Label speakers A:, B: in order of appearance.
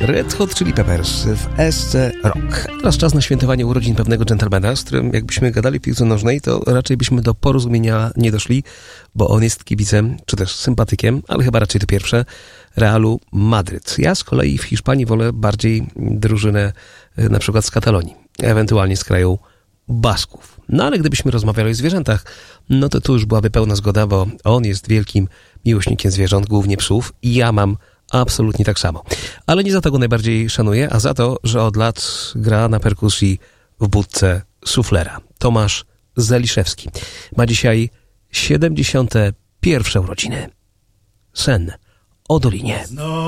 A: Red Hot Chili Peppers w SC Rock. Teraz czas na świętowanie urodzin pewnego dżentelmena, z którym jakbyśmy gadali w piłce nożnej, to raczej byśmy do porozumienia nie doszli, bo on jest kibicem, czy też sympatykiem, ale chyba raczej to pierwsze, Realu Madryt. Ja z kolei w Hiszpanii wolę bardziej drużynę na przykład z Katalonii, ewentualnie z kraju Basków. No ale gdybyśmy rozmawiali o zwierzętach, no to tu już byłaby pełna zgoda, bo on jest wielkim miłośnikiem zwierząt, głównie psów, i ja mam absolutnie tak samo. Ale nie za to go najbardziej szanuję, a za to, że od lat gra na perkusji w budce suflera. Tomasz Zeliszewski ma dzisiaj 71. urodziny. Sen o Dolinie.